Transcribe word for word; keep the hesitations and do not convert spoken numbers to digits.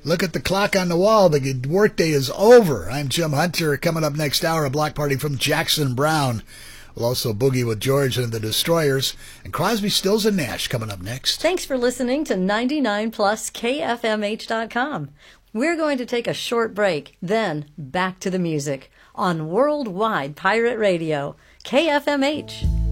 Look at the clock on the wall. The workday is over. I'm Jim Hunter. Coming up next hour, a block party from Jackson Browne. We'll also boogie with George and the Destroyers. And Crosby, Stills, and Nash coming up next. Thanks for listening to ninety-nine plus K F M H dot com. We're going to take a short break, then back to the music on Worldwide Pirate Radio, K F M H.